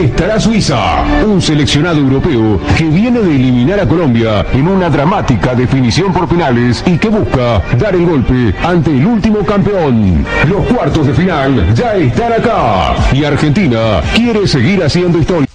estará Suiza, un seleccionado europeo que viene de eliminar a Colombia en una dramática definición por penales y que busca dar el golpe ante el último campeón. Los cuartos de final ya están acá y Argentina quiere seguir haciendo historia.